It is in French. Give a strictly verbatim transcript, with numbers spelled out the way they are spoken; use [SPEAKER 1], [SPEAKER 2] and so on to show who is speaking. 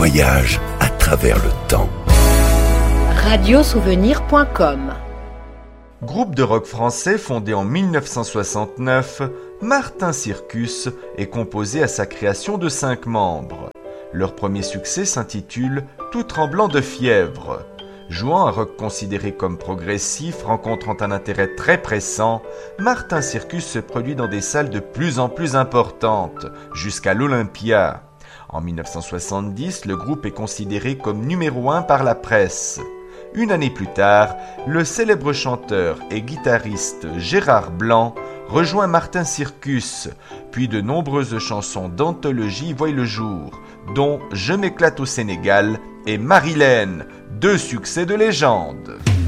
[SPEAKER 1] voyage à travers le temps.
[SPEAKER 2] radio souvenir point com.
[SPEAKER 3] Groupe de rock français fondé en mille neuf cent soixante-neuf, Martin Circus est composé à sa création de cinq membres. Leur premier succès s'intitule « Tout tremblant de fièvre ». Jouant un rock considéré comme progressif, rencontrant un intérêt très pressant, Martin Circus se produit dans des salles de plus en plus importantes, jusqu'à l'Olympia. En mille neuf cent soixante-dix, le groupe est considéré comme numéro un par la presse. Une année plus tard, le célèbre chanteur et guitariste Gérard Blanc rejoint Martin Circus, puis de nombreuses chansons d'anthologie voient le jour, dont Je m'éclate au Sénégal et Marilène, deux succès de légende.